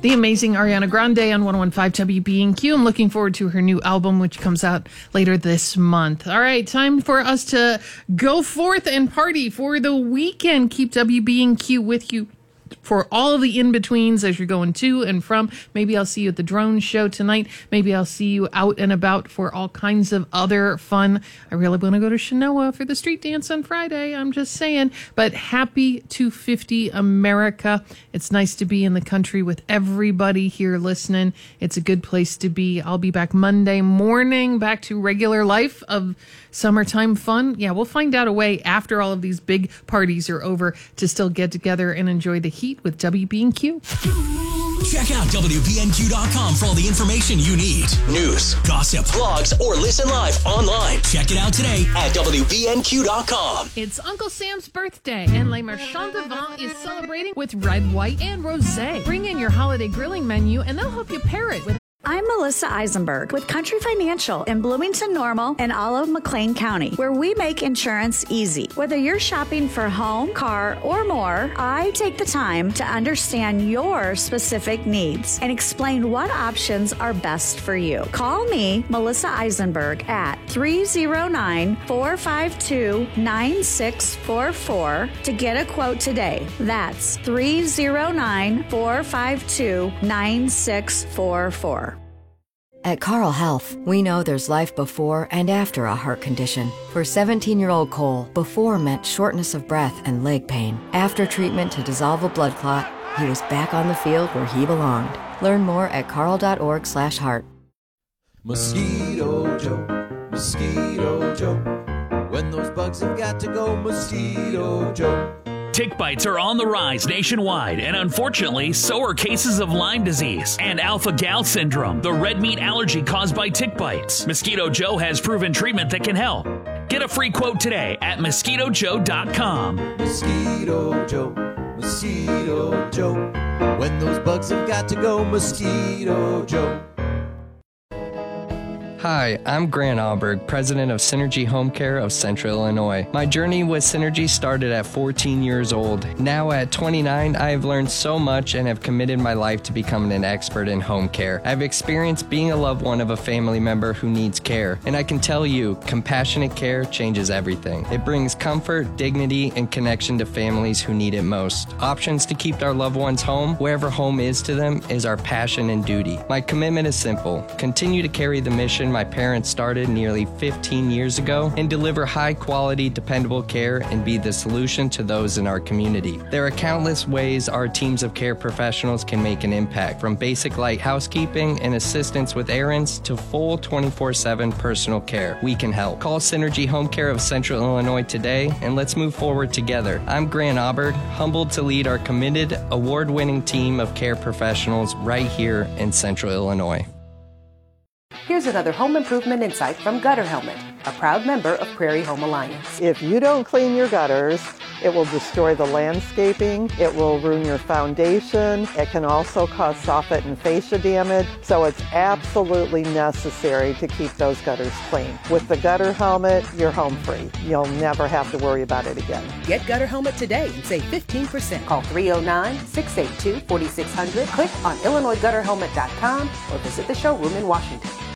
the amazing Ariana Grande on 101.5 WB&Q. I'm looking forward to her new album, which comes out later this month. All right, time for us to go forth and party for the weekend. Keep WB&Q with you for all of the in-betweens as you're going to and from. Maybe I'll see you at the drone show tonight. Maybe I'll see you out and about for all kinds of other fun. I really want to go to Chenoa for the street dance on Friday. I'm just saying. But happy 250 America. It's nice to be in the country with everybody here listening. It's a good place to be. I'll be back Monday morning, back to regular life of summertime fun. Yeah, we'll find out a way after all of these big parties are over to still get together and enjoy the heat with WB&Q. Check out WBNQ.com for all the information you need. News, gossip, blogs, or listen live online. Check it out today at WBNQ.com. It's Uncle Sam's birthday, and Le Marchand de Vin is celebrating with red, white, and rosé. Bring in your holiday grilling menu, and they'll help you pair it with... I'm Melissa Eisenberg with Country Financial in Bloomington Normal and all of McLean County, where we make insurance easy. Whether you're shopping for home, car, or more, I take the time to understand your specific needs and explain what options are best for you. Call me, Melissa Eisenberg, at 309-452-9644 to get a quote today. That's 309-452-9644. At Carle Health, we know there's life before and after a heart condition. For 17-year-old Cole, before meant shortness of breath and leg pain. After treatment to dissolve a blood clot, he was back on the field where he belonged. Learn more at carle.org/heart. Mosquito Joe, Mosquito Joe. When those bugs have got to go, Mosquito Joe. Tick bites are on the rise nationwide, and unfortunately, so are cases of Lyme disease and alpha-gal syndrome, the red meat allergy caused by tick bites. Mosquito Joe has proven treatment that can help. Get a free quote today at MosquitoJoe.com. Mosquito Joe, Mosquito Joe. When those bugs have got to go, Mosquito Joe. Hi, I'm Grant Alberg, president of Synergy Home Care of Central Illinois. My journey with Synergy started at 14 years old. Now at 29, I have learned so much and have committed my life to becoming an expert in home care. I've experienced being a loved one of a family member who needs care, and I can tell you, compassionate care changes everything. It brings comfort, dignity, and connection to families who need it most. Options to keep our loved ones home, wherever home is to them, is our passion and duty. My commitment is simple: continue to carry the mission my parents started nearly 15 years ago and deliver high-quality, dependable care and be the solution to those in our community. There are countless ways our teams of care professionals can make an impact, from basic light housekeeping and assistance with errands to full 24/7 personal care. We can help. Call Synergy Home Care of Central Illinois today, and let's move forward together. I'm Grant Auberg, humbled to lead our committed, award-winning team of care professionals right here in Central Illinois. Here's another home improvement insight from Gutter Helmet, a proud member of Prairie Home Alliance. If you don't clean your gutters, it will destroy the landscaping, it will ruin your foundation, it can also cause soffit and fascia damage, so it's absolutely necessary to keep those gutters clean. With the Gutter Helmet, you're home free. You'll never have to worry about it again. Get Gutter Helmet today and save 15%. Call 309-682-4600, click on IllinoisGutterHelmet.com, or visit the showroom in Washington.